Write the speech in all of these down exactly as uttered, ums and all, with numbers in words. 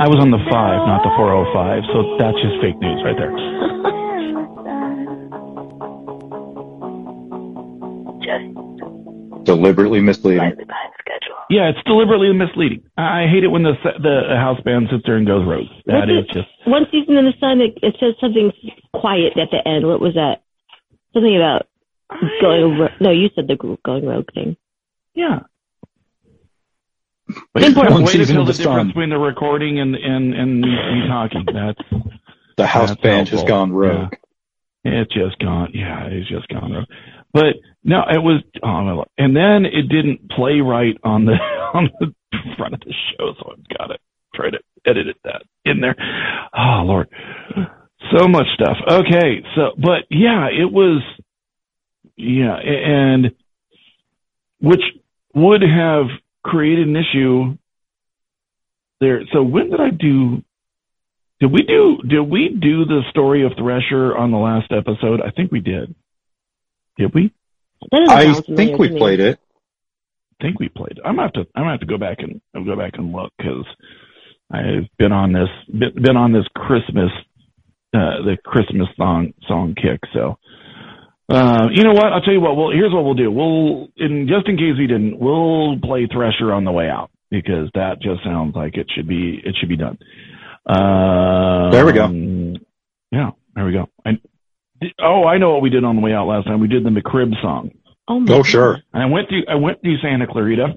I was on the five, not the four oh five, so that's just fake news right there. Just deliberately misleading. Yeah, it's deliberately misleading. I hate it when the the house band sits there and goes rogue. That What's is it? just... One Season in the Sun, it, it says something quiet at the end. What was that? Something about going rogue. No, you said the going rogue thing. Yeah. Wait, important way to tell the, the difference between the recording and and and me talking. That's the house that's band helpful. has gone rogue. Yeah. It's just gone. Yeah, it's just gone rogue. But no, it was. Oh, and then it didn't play right on the on the front of the show, so I've got to try to edit that in there. Oh Lord, so much stuff. Okay, so but yeah, it was. Yeah, and which would have created an issue there. So when did I do? Did we do? Did we do the story of Thresher on the last episode? I think we did. Did we? I think we played it. I think we played it. I'm gonna have to. I'm gonna have to go back and I'll go back and look because I've been on this been, been on this Christmas uh, the Christmas song song kick. So. Uh, you know what? I'll tell you what. Well, here's what we'll do. We'll, in, just in case we didn't, we'll play Thresher on the way out because that just sounds like it should be. It should be done. Uh, there we go. Um, yeah, there we go. I, oh, I know what we did on the way out last time. We did the McCrib song. Oh, my oh sure. And I went to I went to Santa Clarita.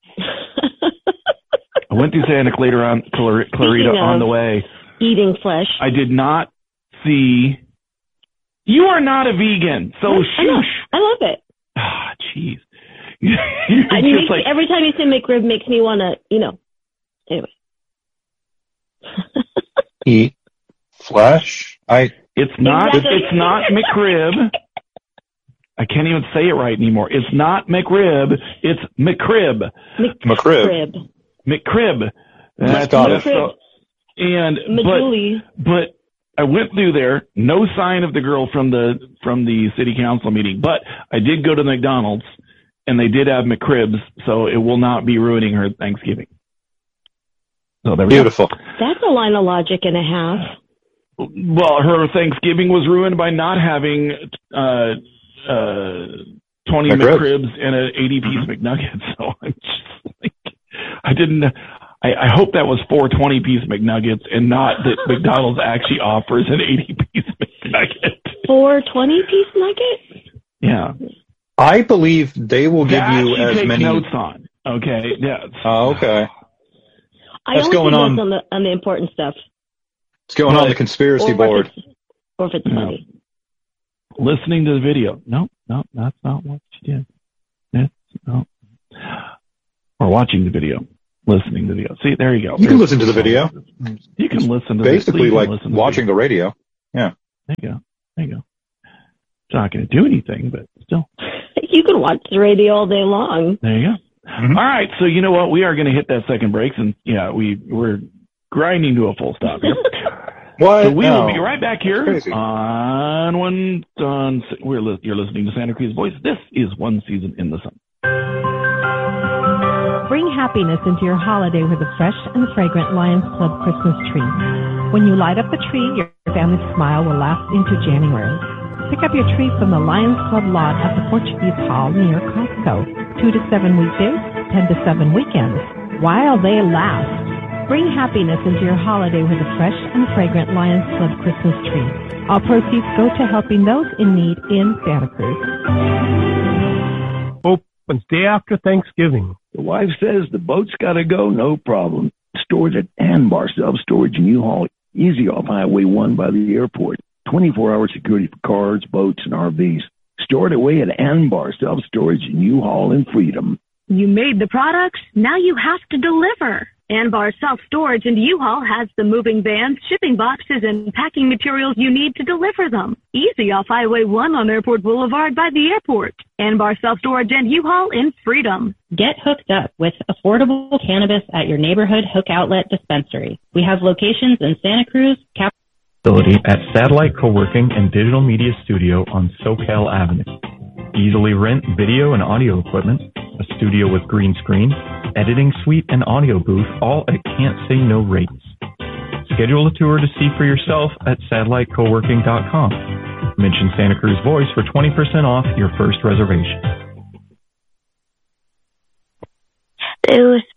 I went to Santa Clarita on Clar- Clarita on the way. Eating flesh. I did not see. You are not a vegan, so I, shush. I, I love it. Ah, jeez. I mean, like, every time you say McRib makes me want to, you know. Anyway. Eat flesh? I. It's not. Exactly. It's not McRib. I can't even say it right anymore. It's not McRib. It's McCrib. McCrib. McCrib. That's got it. So, and Majuli. but but. I went through there, no sign of the girl from the from the city council meeting, but I did go to McDonald's, and they did have McCribs, so it will not be ruining her Thanksgiving. So there we Beautiful. go. That's a line of logic and a half. Well, her Thanksgiving was ruined by not having uh, uh, twenty McCribs, McCribs and an eighty-piece McNugget. So I'm just like, I didn't. I, I hope that was four twenty-piece McNuggets and not that McDonald's actually offers an eighty-piece McNugget. Four twenty-piece nuggets? Yeah. I believe they will give that you as take many. Notes on. Okay. Yeah. Oh, okay. I That's only going take on. notes on the on the important stuff. It's going But, on the conspiracy or board. If it's, or if it's No. funny. Listening to the video. No, no, that's not what she did. That's, no. Or watching the video. Listening to the video. See, there you go. You can There's, listen to the video. You can listen to Basically, the, like listen to watching the, the radio. Yeah. There you go. There you go. It's not going to do anything, but still. You can watch the radio all day long. There you go. Mm-hmm. All right. So, you know what? We are going to hit that second break, and yeah, we, we're grinding to a full stop here. What? So we No. will be right back here That's crazy. on one, on, we're, li- you're listening to Santa Cruz Voice. This is One Season in the Sun. Bring happiness into your holiday with a fresh and fragrant Lions Club Christmas tree. When you light up the tree, your family's smile will last into January. Pick up your tree from the Lions Club lot at the Portuguese Hall near Costco. Two to seven weekdays, ten to seven weekends. While they last. Bring happiness into your holiday with a fresh and fragrant Lions Club Christmas tree. All proceeds go to helping those in need in Santa Cruz. Opens day after Thanksgiving. The wife says the boat's got to go, no problem. Stored at Anbar Self-Storage in U-Haul, easy off Highway one by the airport. twenty-four hour security for cars, boats, and R Vs. Stored away at Anbar Self-Storage in U-Haul in Freedom. You made the products, now you have to deliver. Anbar Self-Storage and U-Haul has the moving vans, shipping boxes, and packing materials you need to deliver them. Easy off Highway one on Airport Boulevard by the airport. Anbar Self-Storage and U-Haul in Freedom. Get hooked up with affordable cannabis at your neighborhood Hook Outlet dispensary. We have locations in Santa Cruz, Cap- At Satellite Co-working and Digital Media Studio on SoCal Avenue. Easily rent video and audio equipment, a studio with green screen, editing suite and audio booth, all at Can't Say No rates. Schedule a tour to see for yourself at satellite co working dot com. Mention Santa Cruz Voice for twenty percent off your first reservation. It was